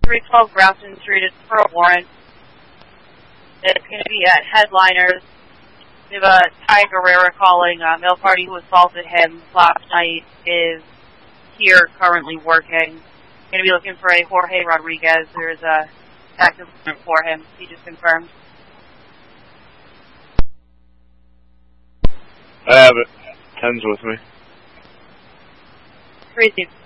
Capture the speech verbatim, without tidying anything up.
three twelve Grafton Street is for a warrant. It's going to be at Headliners. We have a Ty Guerrera calling. A male party who assaulted him last night is here currently working. Going to be looking for a Jorge Rodriguez. There's a active warrant for him. He just confirmed. I have it. Ten's with me. Crazy.